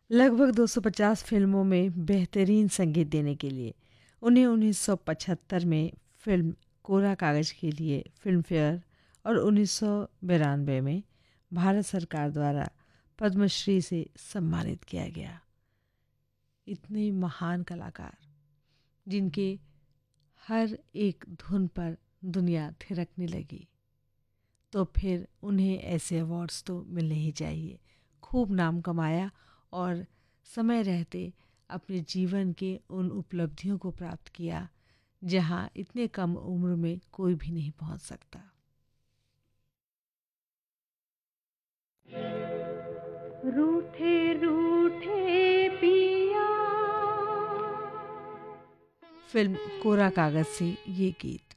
लगभग 250 फिल्मों में बेहतरीन संगीत देने के लिए उन्हें 1975 में फिल्म कोरा कागज के लिए फिल्म फेयर और 1992 में भारत सरकार द्वारा पद्मश्री से सम्मानित किया गया। इतने महान कलाकार जिनके हर एक धुन पर दुनिया थिरकने लगी, तो फिर उन्हें ऐसे अवार्ड्स तो मिलने ही चाहिए। खूब नाम कमाया और समय रहते अपने जीवन के उन उपलब्धियों को प्राप्त किया जहां इतने कम उम्र में कोई भी नहीं पहुंच सकता। रूठे रूठे पिया। फिल्म कोरा कागज से ये गीत।